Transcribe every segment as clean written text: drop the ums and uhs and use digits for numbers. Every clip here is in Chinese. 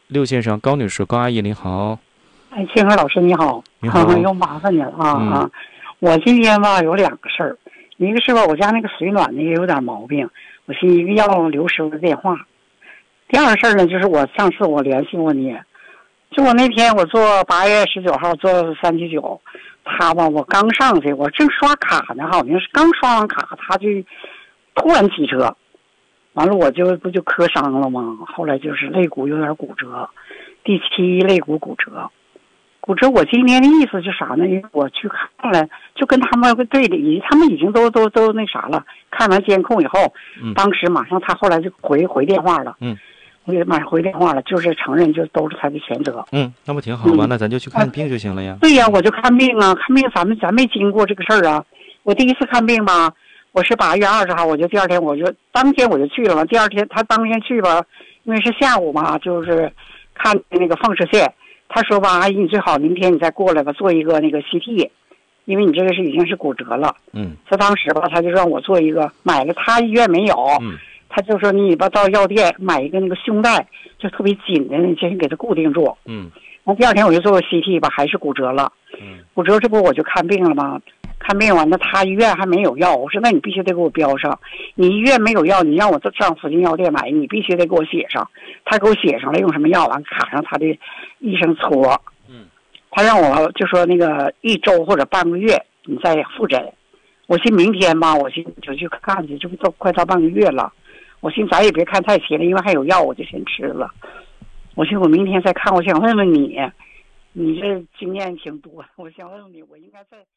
刘先生、高女士、高阿姨，您好。 哎，清河老师你好， 你好， 又麻烦你了啊！我今天吧有2个事儿，一个是吧，我家那个水暖呢也有点毛病，我寻思一个要刘师傅的电话。第二个事儿呢，就是我上次我联系过你，就我那天我坐8月19号坐379，他吧我刚上去，我正刷卡呢，好像是刚刷完卡，他就突然骑车，完了我不就磕伤了吗？后来就是肋骨有点骨折，第7肋骨骨折。我今天的意思是啥呢？因为我去看了，就跟他们队里，他们已经都那啥了。看完监控以后，当时马上他后来就回电话了。马上回电话了，就是承认就都是他的全责。 那不挺好吗？那咱就去看病就行了呀。 对呀，我就看病啊，看病咱没经过这个事儿啊。我第一次看病吧，我是8月20号，我就第二天当天我就去了嘛。第二天他当天去吧，因为是下午嘛，就是看那个放射线。他说吧，阿姨，你最好明天你再过来吧，做一个那个 CT， 因为你这个已经是骨折了。他当时吧，他就让我做一个，买了，他医院没有。他就说你吧到药店买一个那个胸带，就特别紧的，你先给它固定住。然后第二天我就做个 CT 吧，还是骨折了。骨折这不我就看病了吗？看病完了，他医院还没有药，我说那你必须得给我标上，你医院没有药，你让我上附近药店买，你必须得给我写上。他给我写上了，用什么药，完卡上他的医生戳。他让我就说那个1周或者半个月你再复诊。我寻明天吧，我寻就去看去，这不都快到半个月了。我寻咱也别看太齐了，因为还有药，我就先吃了。我寻我明天再看，我想问问你，你这经验挺多，我想问问你，我应该在。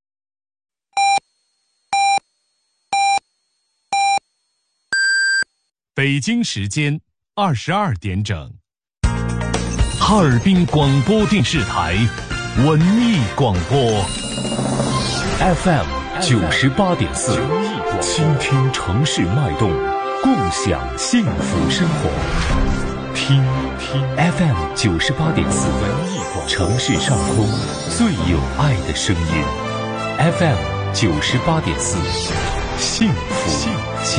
北京时间22点整，哈尔滨广播电视台文艺广播 FM 98.4，倾听城市脉动，共享幸福生活。听 FM 98.4，城市上空最有爱的声音。FM 98.4，幸福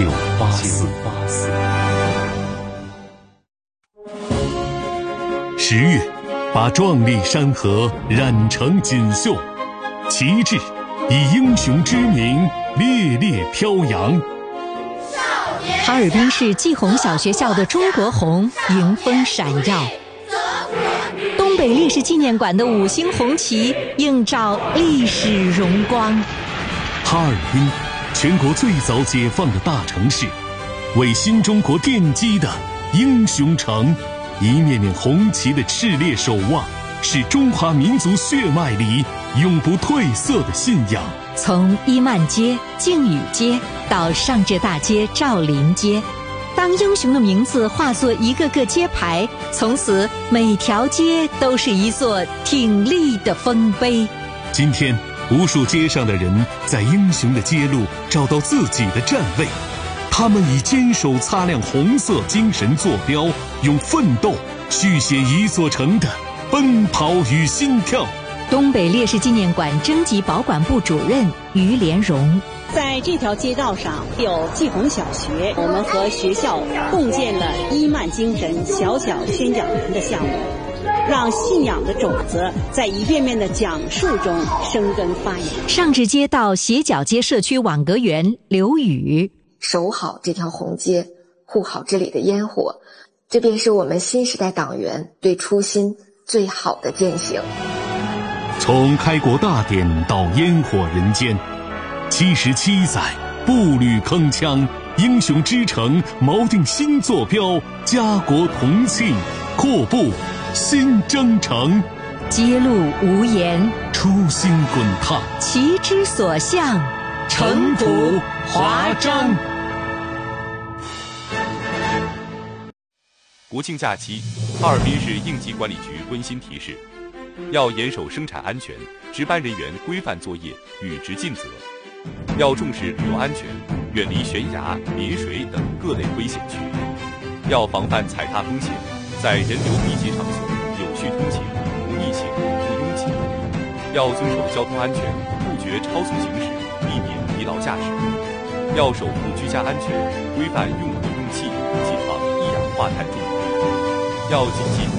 984。10月，把壮丽山河染成锦绣，旗帜以英雄之名烈烈飘扬。 哈尔滨市季红小学校的中国红迎风闪耀，东北烈士纪念馆的5星红旗映照历史荣光。 哈尔滨，全国最早解放的大城市，为新中国奠基的英雄城，一面面红旗的炽烈守望，是中华民族血脉里永不褪色的信仰。 从伊曼街、靖宇街到上至大街赵林街，当英雄的名字化作一个个街牌，从此每条街都是一座挺立的丰碑。 今天，无数街上的人在英雄的街路找到自己的站位，他们以坚守擦亮红色精神坐标，用奋斗续写一座城的奔跑与心跳。 东北烈士纪念馆征集保管部主任于连荣， 在这条街道上有季红小学，我们和学校共建了伊曼精神小小宣讲员的项目，让信仰的种子在一遍遍的讲述中生根发芽。 上至街道斜角街社区网格员刘宇， 守好这条红街，护好这里的烟火，这便是我们新时代党员对初心最好的践行。 从开国大典到烟火人间，77载步履铿锵，英雄之城锚定新坐标，家国同庆，阔步新征程。 街路无言， 初心滚烫， 旗之所向， 城府华章。 国庆假期，哈尔滨市应急管理局温馨提示：要严守生产安全，值班人员规范作业，履职尽责；要重视旅游安全，远离悬崖、临水等各类危险区；要防范踩踏风险，在人流密集场所有序通行，不逆行、不拥挤；要遵守交通安全，杜绝超速行驶，避免疲劳驾驶；要守护居家安全，规范用火用气，谨防一氧化碳中毒；要谨记